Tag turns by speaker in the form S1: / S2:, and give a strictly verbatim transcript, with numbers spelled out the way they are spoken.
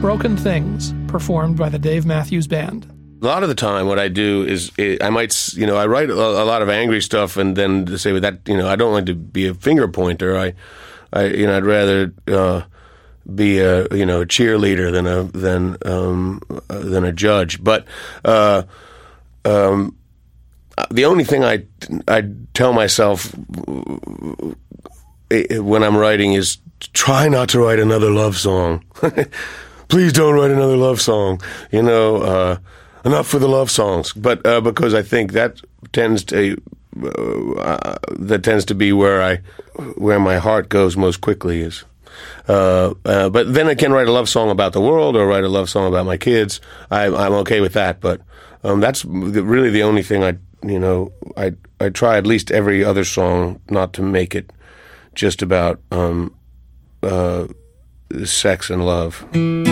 S1: Broken Things, performed by the Dave Matthews Band.
S2: A lot of the time what I do is I might, you know, I write a, a lot of angry stuff and then to say with that, you know, I don't like to be a finger pointer. I, I you know, I'd rather uh, be a, you know, a cheerleader than a than um, uh, than a judge. But uh, um, the only thing I I tell myself when I'm writing is try not to write another love song. Please don't write another love song. You know. Uh, Enough for the love songs, but uh, because I think that tends to uh, that tends to be where I where my heart goes most quickly is. Uh, uh, but then I can write a love song about the world or write a love song about my kids. I, I'm okay with that, but um, that's really the only thing I you know I I try at least every other song not to make it just about um, uh, sex and love.